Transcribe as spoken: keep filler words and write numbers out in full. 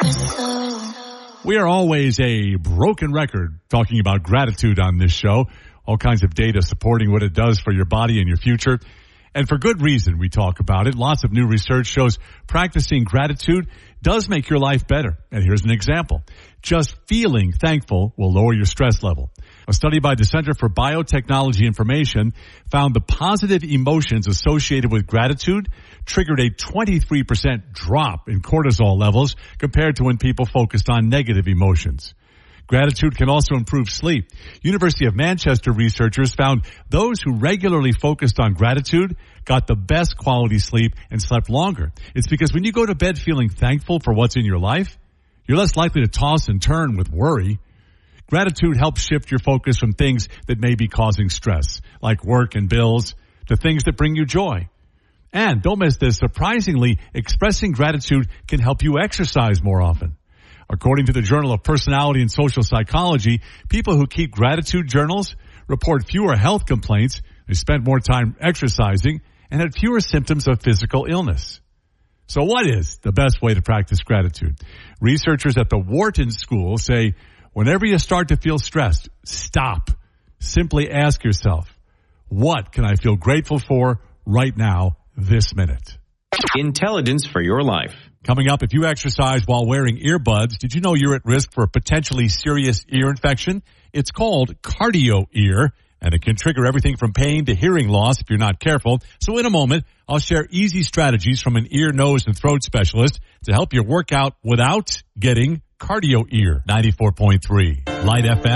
We are always a broken record talking about gratitude on this show. All kinds of data supporting what it does for your body and your future. And for good reason we talk about it. Lots of new research shows practicing gratitude does make your life better. And here's an example. Just feeling thankful will lower your stress level. A study by the Center for Biotechnology Information found the positive emotions associated with gratitude triggered a twenty-three percent drop in cortisol levels compared to when people focused on negative emotions. Gratitude can also improve sleep. University of Manchester researchers found those who regularly focused on gratitude got the best quality sleep and slept longer. It's because when you go to bed feeling thankful for what's in your life, you're less likely to toss and turn with worry. Gratitude helps shift your focus from things that may be causing stress, like work and bills, to things that bring you joy. And don't miss this, surprisingly, expressing gratitude can help you exercise more often. According to the Journal of Personality and Social Psychology, people who keep gratitude journals report fewer health complaints, they spend more time exercising, and had fewer symptoms of physical illness. So what is the best way to practice gratitude? Researchers at the Wharton School say, whenever you start to feel stressed, stop. Simply ask yourself, what can I feel grateful for right now, this minute? Intelligence for your life. Coming up, if you exercise while wearing earbuds, did you know you're at risk for a potentially serious ear infection? It's called cardio ear, and it can trigger everything from pain to hearing loss if you're not careful. So in a moment, I'll share easy strategies from an ear, nose, and throat specialist to help you work out without getting cardio ear. ninety-four point three Light F M.